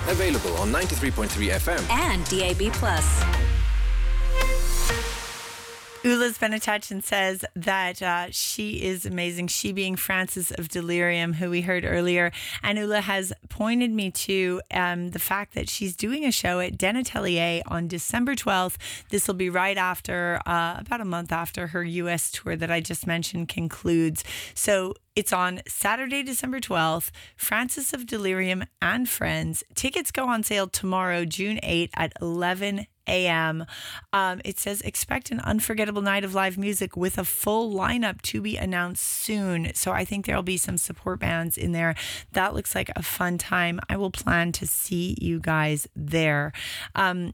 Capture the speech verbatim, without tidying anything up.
Available on ninety-three point three F M and D A B plus. Ula's been in touch and says that uh, she is amazing. She being Frances of Delirium, who we heard earlier. And Ula has pointed me to um, the fact that she's doing a show at Den Atelier on December twelfth. This will be right after, uh, about a month after her U S tour that I just mentioned concludes. So it's on Saturday, December twelfth, Frances of Delirium and Friends. Tickets go on sale tomorrow, June eighth at eleven a.m. Um, it says, expect an unforgettable night of live music with a full lineup to be announced soon. So I think there'll be some support bands in there. That looks like a fun time. I will plan to see you guys there. Um,